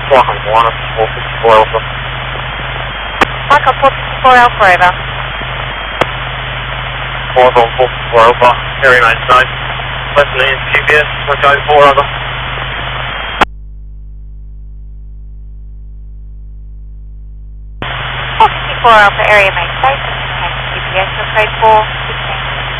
Welcome, Warner, 454 Alpha. Michael 454 Alpha, over. 454 Alpha, area 99. Listening in GPS, 154 over. Alpha, area main station, GPS, code 4.